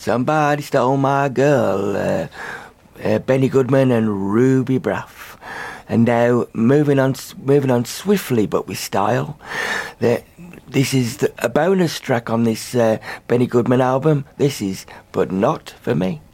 Somebody Stole My Girl, Benny Goodman and Ruby Braff. And now moving on swiftly but with style. This is a bonus track on this Benny Goodman album. This is But Not For Me.